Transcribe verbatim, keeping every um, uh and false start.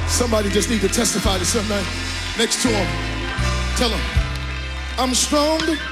Somebody just need to testify to somebody next to him. Tell him, I'm stronger